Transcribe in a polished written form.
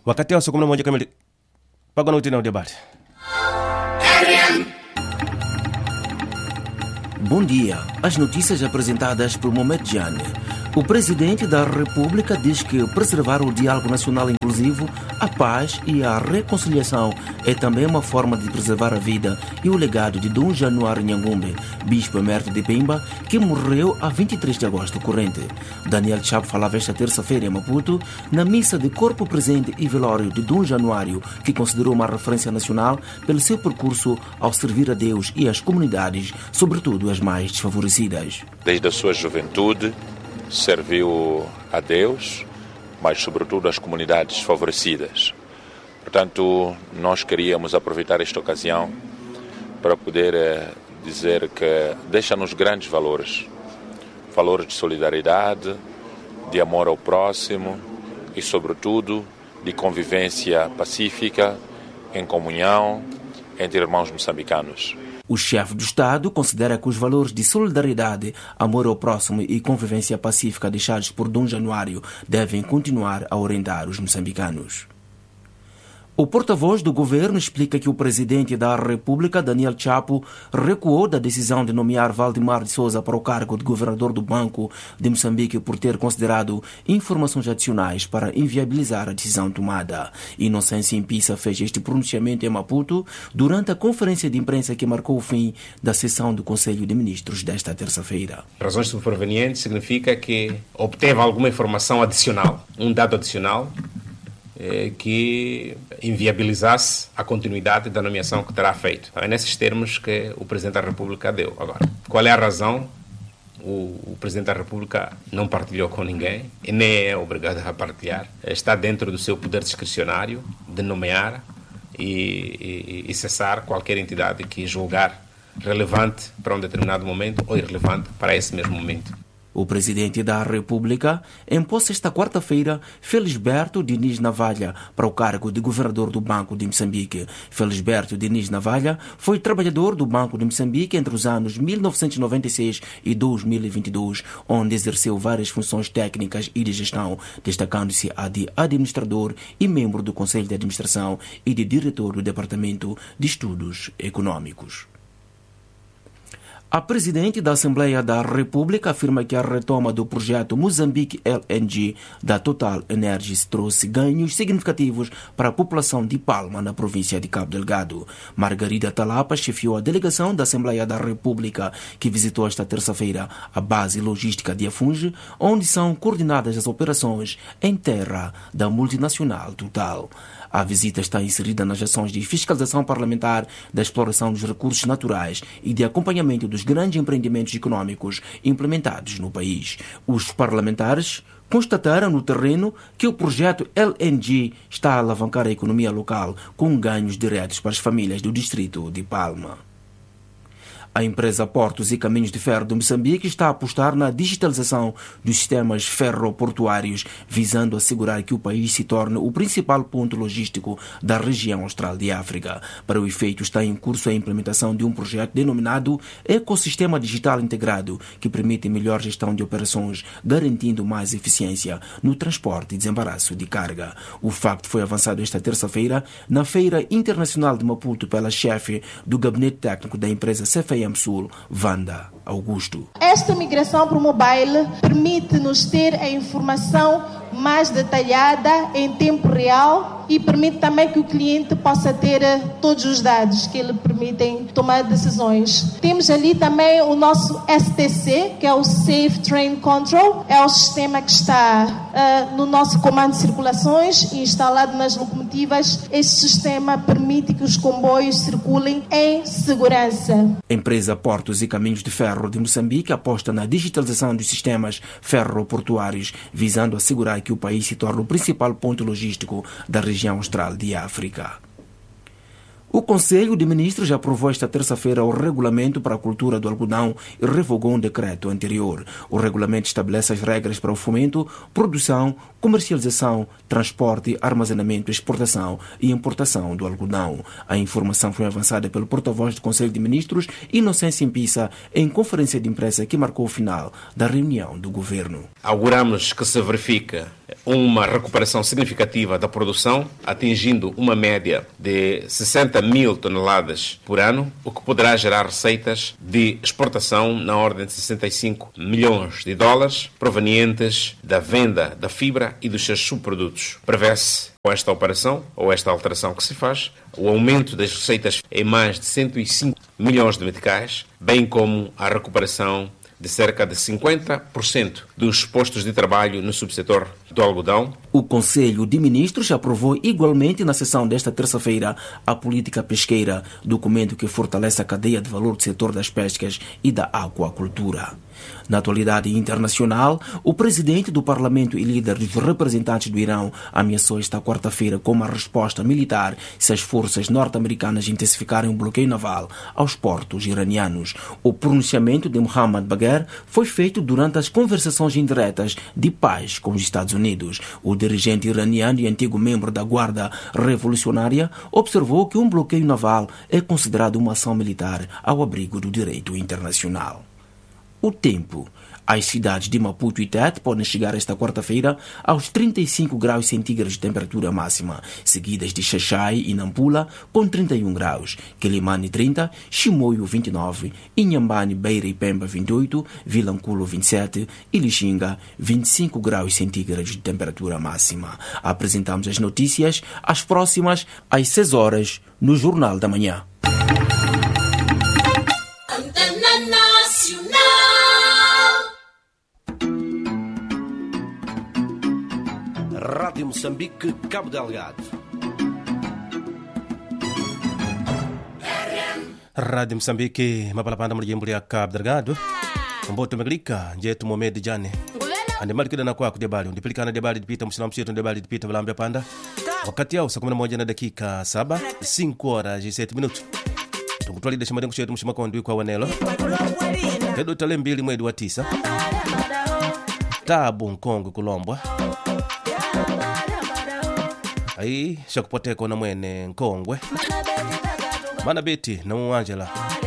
Wakati wa saa 11 kamili pagana utina debate. Bom dia. As notícias apresentadas por Mohamed Jane. O presidente da República diz que preservar o diálogo nacional inclusivo, a paz e a reconciliação é também uma forma de preservar a vida e o legado de Dom Januário Nhangumbe, bispo emérito de Pemba, que morreu a 23 de agosto corrente. Daniel Chapo falava esta terça-feira em Maputo, na missa de corpo presente e velório de Dom Januário, que considerou uma referência nacional pelo seu percurso ao servir a Deus e as comunidades, sobretudo as mais desfavorecidas. Desde a sua juventude, serviu a Deus, mas sobretudo às comunidades desfavorecidas. Portanto, nós queríamos aproveitar esta ocasião para poder dizer que deixa-nos grandes valores. Valores de solidariedade, de amor ao próximo e, sobretudo, de convivência pacífica, em comunhão, entre irmãos moçambicanos. O chefe do Estado considera que os valores de solidariedade, amor ao próximo e convivência pacífica deixados por Dom Januário devem continuar a orientar os moçambicanos. O porta-voz do governo explica que o presidente da República, Daniel Chapo, recuou da decisão de nomear Valdemar de Souza para o cargo de governador do Banco de Moçambique por ter considerado informações adicionais para inviabilizar a decisão tomada. Inocêncio Impissa fez este pronunciamento em Maputo durante a conferência de imprensa que marcou o fim da sessão do Conselho de Ministros desta terça-feira. Razões supervenientes significa que obteve alguma informação adicional, um dado adicional, que inviabilizasse a continuidade da nomeação que terá feito. É nesses termos que o Presidente da República deu. Agora, qual é a razão? O Presidente da República não partilhou com ninguém e nem é obrigado a partilhar. Está dentro do seu poder discricionário de nomear e cessar qualquer entidade que julgar relevante para um determinado momento ou irrelevante para esse mesmo momento. O presidente da República impôs esta quarta-feira Felisberto Diniz Navalha para o cargo de governador do Banco de Moçambique. Felisberto Diniz Navalha foi trabalhador do Banco de Moçambique entre os anos 1996 e 2022, onde exerceu várias funções técnicas e de gestão, destacando-se a de administrador e membro do Conselho de Administração e de diretor do Departamento de Estudos Econômicos. A presidente da Assembleia da República afirma que a retoma do projeto Moçambique LNG da Total Energies trouxe ganhos significativos para a população de Palma, na província de Cabo Delgado. Margarida Talapa chefiou a delegação da Assembleia da República, que visitou esta terça-feira a base logística de Afunge, onde são coordenadas as operações em terra da multinacional Total. A visita está inserida nas ações de fiscalização parlamentar da exploração dos recursos naturais e de acompanhamento dos grandes empreendimentos econômicos implementados no país. Os parlamentares constataram no terreno que o projeto LNG está a alavancar a economia local com ganhos diretos para as famílias do distrito de Palma. A empresa Portos e Caminhos de Ferro de Moçambique está a apostar na digitalização dos sistemas ferroportuários, visando assegurar que o país se torne o principal ponto logístico da região austral de África. Para o efeito, está em curso a implementação de um projeto denominado Ecossistema Digital Integrado, que permite melhor gestão de operações, garantindo mais eficiência no transporte e desembaraço de carga. O facto foi avançado esta terça-feira na Feira Internacional de Maputo pela chefe do Gabinete Técnico da empresa CFM Sul, Wanda Augusto. Esta migração para o mobile permite-nos ter a informação mais detalhada em tempo real e permite também que o cliente possa ter todos os dados que lhe permitem tomar decisões. Temos ali também o nosso STC, que é o Safe Train Control, é o sistema que está no nosso comando de circulações e instalado nas locomotivas. Este sistema permite que os comboios circulem em segurança. A empresa Portos e Caminhos de Ferro de Moçambique aposta na digitalização dos sistemas ferroportuários, visando assegurar que o país se torne o principal ponto logístico da região austral de África. O Conselho de Ministros aprovou esta terça-feira o Regulamento para a Cultura do Algodão e revogou um decreto anterior. O regulamento estabelece as regras para o fomento, produção, comercialização, transporte, armazenamento, exportação e importação do algodão. A informação foi avançada pelo porta-voz do Conselho de Ministros, Inocêncio Impissa, em conferência de imprensa que marcou o final da reunião do governo. Auguramos que se verifique uma recuperação significativa da produção, atingindo uma média de 60 mil toneladas por ano, o que poderá gerar receitas de exportação na ordem de 65 milhões de dólares, provenientes da venda da fibra e dos seus subprodutos. Prevê-se, com esta operação, ou esta alteração que se faz, o aumento das receitas em mais de 105 milhões de meticais, bem como a recuperação de cerca de 50% dos postos de trabalho no subsetor do algodão. O Conselho de Ministros aprovou igualmente na sessão desta terça-feira a política pesqueira, documento que fortalece a cadeia de valor do setor das pescas e da aquacultura. Na atualidade internacional, o presidente do Parlamento e líder dos representantes do Irão ameaçou esta quarta-feira com uma resposta militar se as forças norte-americanas intensificarem o bloqueio naval aos portos iranianos. O pronunciamento de Mohammad Bagher foi feito durante as conversações indiretas de paz com os Estados Unidos. O dirigente iraniano e antigo membro da Guarda Revolucionária observou que um bloqueio naval é considerado uma ação militar ao abrigo do direito internacional. O tempo. As cidades de Maputo e Tete podem chegar esta quarta-feira aos 35 graus centígrados de temperatura máxima, seguidas de Xaxai e Nampula com 31 graus, Quelimane 30, Chimoio 29, Inhambane, Beira e Pemba 28, Vilanculo 27 e Lixinga 25 graus centígrados de temperatura máxima. Apresentamos as notícias, as próximas às 6 horas no Jornal da Manhã. Rádio Moçambique, Cabo Delgado. Rádio Moçambique, mapalapanda mulijimbo lya Cabo Delgado. Mboto meglika, njetu momedi jane. Ande mali kida na kwa kudebali. Undipilikana debali dipita msina msietu debali dipita vilambia panda. Wakati yao saa 11 na dakika 7, 5 horas e 7 minutos. Tungutwalida shimadengu chetu mshimakondi kwa wanelo. Hedo tale 2 mwezi wa 9. Tabu Nkongo kulombwa. Ai, shakupoteka na mwene Nkongwe. Mana beti na Mwangela.